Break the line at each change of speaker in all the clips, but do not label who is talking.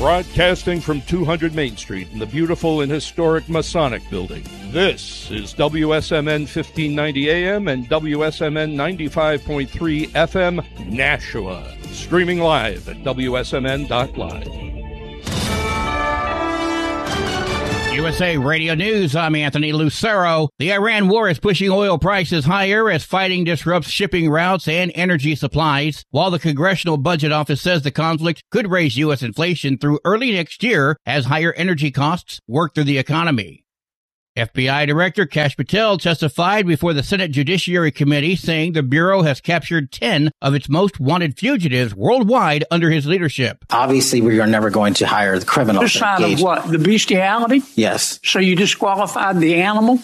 Broadcasting from 200 Main Street in the beautiful and historic Masonic Building. This is WSMN 1590 AM and WSMN 95.3 FM, Nashua. Streaming live at WSMN.live.
USA Radio News, I'm Anthony Lucero. The Iran war is pushing oil prices higher as fighting disrupts shipping routes and energy supplies, while the Congressional Budget Office says the conflict could raise U.S. inflation through early next year as higher energy costs work through the economy. FBI Director Kash Patel testified before the Senate Judiciary Committee, saying the Bureau has captured 10 of its most wanted fugitives worldwide under his leadership.
Obviously, we are never going to hire the criminals.
This side of what? The bestiality?
Yes.
So you disqualified the animal?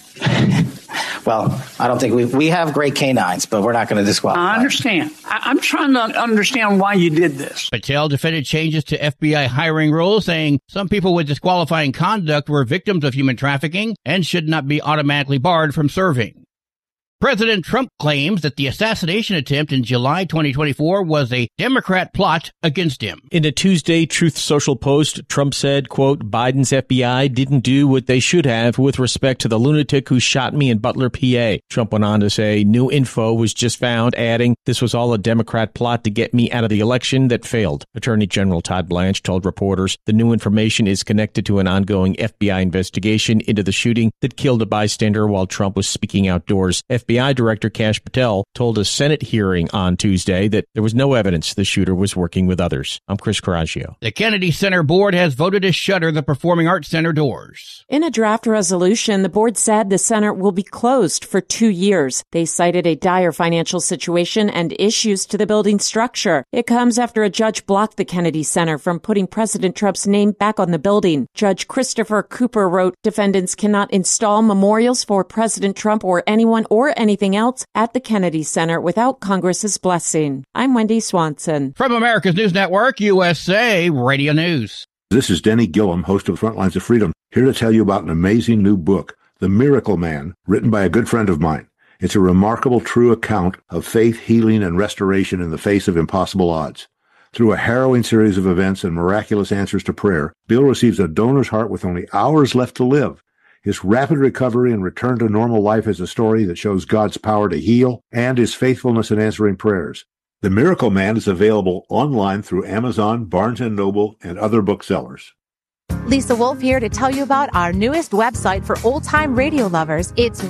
Well, I don't think we have great canines, but we're not going to disqualify.
I understand. I'm trying to understand why you did this.
Patel defended changes to FBI hiring rules, saying some people with disqualifying conduct were victims of human trafficking and should not be automatically barred from serving. President Trump claims that the assassination attempt in July 2024 was a Democrat plot against him.
In a Tuesday Truth Social post, Trump said, quote, Biden's FBI didn't do what they should have with respect to the lunatic who shot me in Butler, PA. Trump went on to say new info was just found, adding, this was all a Democrat plot to get me out of the election that failed. Attorney General Todd Blanche told reporters the new information is connected to an ongoing FBI investigation into the shooting that killed a bystander while Trump was speaking outdoors. FBI Director Kash Patel told a Senate hearing on Tuesday that there was no evidence the shooter was working with others. I'm Chris Coraggio.
The Kennedy Center Board has voted to shutter the Performing Arts Center doors.
In a draft resolution, the board said the center will be closed for 2 years. They cited a dire financial situation and issues to the building structure. It comes after a judge blocked the Kennedy Center from putting President Trump's name back on the building. Judge Christopher Cooper wrote, defendants cannot install memorials for President Trump or anyone or anything else at the Kennedy Center without Congress's blessing. I'm Wendy Swanson.
From America's News Network, USA Radio News.
This is Denny Gillum, host of Frontlines of Freedom, here to tell you about an amazing new book, The Miracle Man, written by a good friend of mine. It's a remarkable, true account of faith, healing, and restoration in the face of impossible odds. Through a harrowing series of events and miraculous answers to prayer, Bill receives a donor's heart with only hours left to live. His rapid recovery and return to normal life is a story that shows God's power to heal and his faithfulness in answering prayers. The Miracle Man is available online through Amazon, Barnes & Noble, and other booksellers.
Lisa Wolf here to tell you about our newest website for old-time radio lovers. It's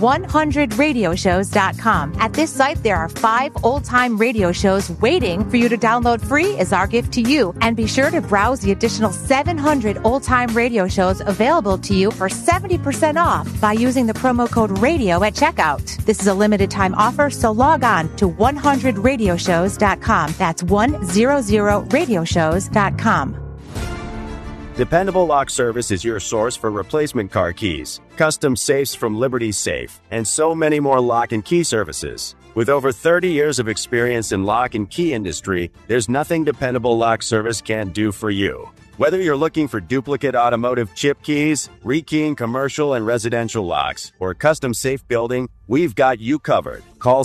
100radioshows.com. At this site, there are 5 old-time radio shows waiting for you to download free as our gift to you. And be sure to browse the additional 700 old-time radio shows available to you for 70% off by using the promo code RADIO at checkout. This is a limited-time offer, so log on to 100radioshows.com. That's 100radioshows.com.
Dependable Lock Service is your source for replacement car keys, custom safes from Liberty Safe, and so many more lock and key services. With over 30 years of experience in lock and key industry, there's nothing Dependable Lock Service can't do for you. Whether you're looking for duplicate automotive chip keys, rekeying commercial and residential locks, or custom safe building, we've got you covered. Call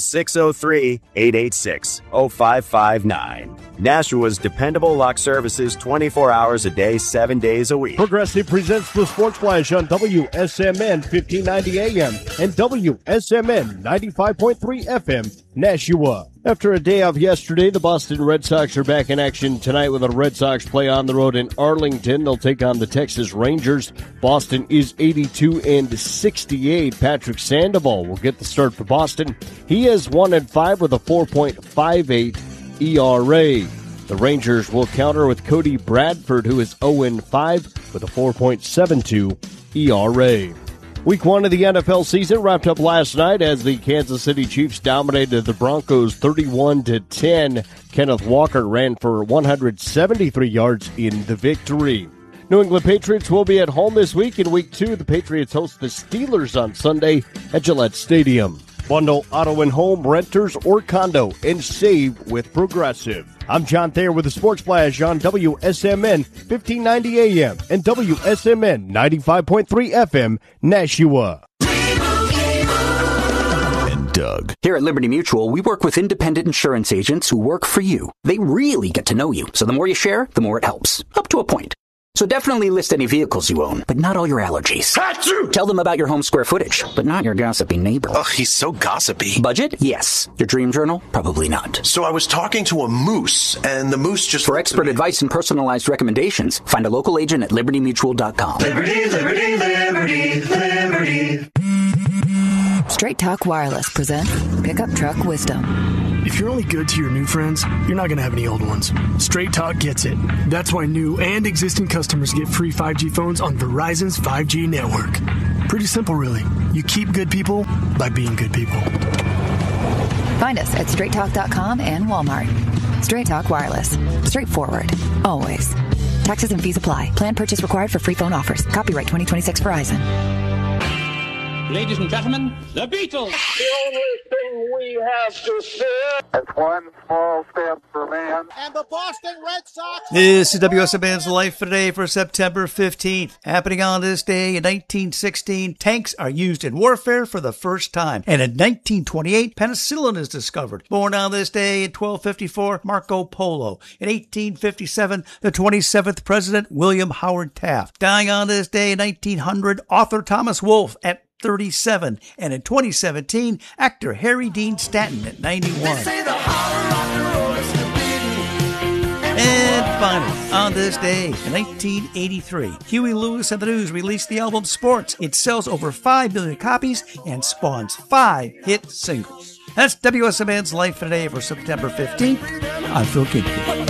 603-886-0559. Nashua's Dependable Lock Services 24 hours a day, 7 days a week.
Progressive presents the Sports Flash on WSMN 1590 AM and WSMN 95.3 FM, Nashua. After a day off yesterday, the Boston Red Sox are back in action tonight with the Red Sox play on the road in Arlington. They'll take on the Texas Rangers. Boston is 82-68. Patrick Sandoval will get the start for Boston. He is 1-5 with a 4.58 ERA. The Rangers will counter with Cody Bradford, who is 0-5 with a 4.72 ERA. Week 1 of the NFL season wrapped up last night as the Kansas City Chiefs dominated the Broncos 31-10. Kenneth Walker ran for 173 yards in the victory. New England Patriots will be at home this week. In Week 2, the Patriots host the Steelers on Sunday at Gillette Stadium. Bundle auto and home, renters, or condo, and save with Progressive. I'm John Thayer with the Sports Flash on WSMN 1590 AM and WSMN 95.3 FM, Nashua.
And Doug. Here at Liberty Mutual, we work with independent insurance agents who work for you. They really get to know you, so the more you share, the more it helps. Up to a point. So definitely list any vehicles you own, but not all your allergies. Achoo! Tell them about your home square footage, but not your gossipy neighbor.
Ugh, he's so gossipy.
Budget? Yes. Your dream journal? Probably not.
So I was talking to a moose, and the moose just...
For expert advice and personalized recommendations, find a local agent at libertymutual.com.
Liberty, liberty, liberty, liberty.
Straight Talk Wireless presents Pickup Truck Wisdom.
If you're only good to your new friends, you're not going to have any old ones. Straight Talk gets it. That's why new and existing customers get free 5G phones on Verizon's 5G network. Pretty simple, really. You keep good people by being good people.
Find us at straighttalk.com and Walmart. Straight Talk Wireless. Straightforward. Always. Taxes and fees apply. Plan purchase required for free phone offers. Copyright 2026 Verizon.
Ladies and gentlemen, the Beatles.
The only thing we have to fear is one small step for man.
And the Boston Red Sox.
This is WSMN's Life Today for September 15th. Happening on this day in 1916, tanks are used in warfare for the first time. And in 1928, penicillin is discovered. Born on this day in 1254, Marco Polo. In 1857, the 27th President, William Howard Taft. Dying on this day in 1900, author Thomas Wolfe at 37, and in 2017, actor Harry Dean Stanton at 91. And finally, on this day, in 1983, Huey Lewis and the News released the album Sports. It sells over 5 million copies and spawns 5 hit singles. That's WSMN's Life Today for September 15th. I'm Phil Kincaid.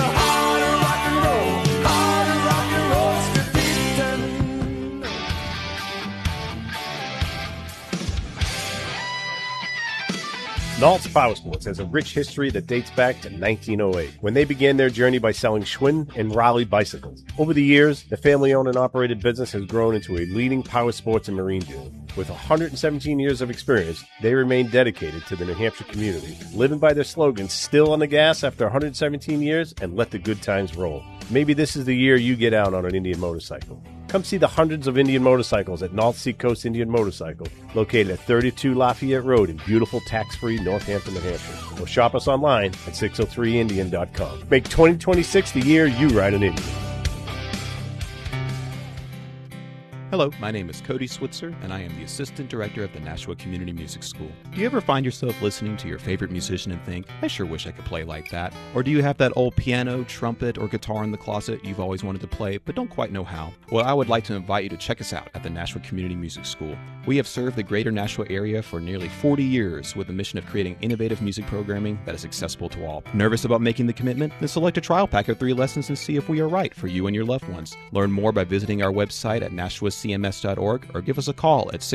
Nault's Power Sports has a rich history that dates back to 1908, when they began their journey by selling Schwinn and Raleigh bicycles. Over the years, the family-owned and operated business has grown into a leading power sports and marine dealer. With 117 years of experience, they remain dedicated to the New Hampshire community, living by their slogan, still on the gas after 117 years, and let the good times roll. Maybe this is the year you get out on an Indian motorcycle. Come see the hundreds of Indian motorcycles at North Seacoast Indian Motorcycle, located at 32 Lafayette Road in beautiful tax-free Northampton, New Hampshire. Or shop us online at 603indian.com. Make 2026 the year you ride an Indian.
Hello, my name is Cody Switzer, and I am the Assistant Director of the Nashua Community Music School. Do you ever find yourself listening to your favorite musician and think, I sure wish I could play like that? Or do you have that old piano, trumpet, or guitar in the closet you've always wanted to play but don't quite know how? Well, I would like to invite you to check us out at the Nashua Community Music School. We have served the greater Nashua area for nearly 40 years with the mission of creating innovative music programming that is accessible to all. Nervous about making the commitment? Then select a trial pack of 3 lessons and see if we are right for you and your loved ones. Learn more by visiting our website at nashuacms.org or give us a call at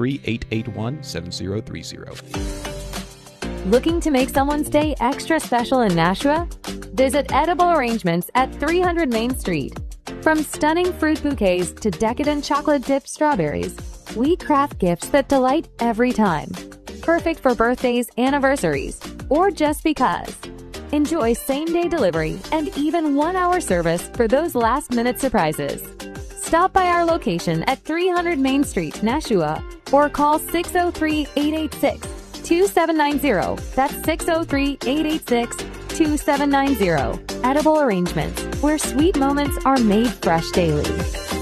603-881-7030.
Looking to make someone's day extra special in Nashua? Visit Edible Arrangements at 300 Main Street. From stunning fruit bouquets to decadent chocolate-dipped strawberries, we craft gifts that delight every time. Perfect for birthdays, anniversaries, or just because. Enjoy same-day delivery and even 1-hour service for those last-minute surprises. Stop by our location at 300 Main Street, Nashua, or call 603-886-2790. That's 603-886-2790. Edible Arrangements, where sweet moments are made fresh daily.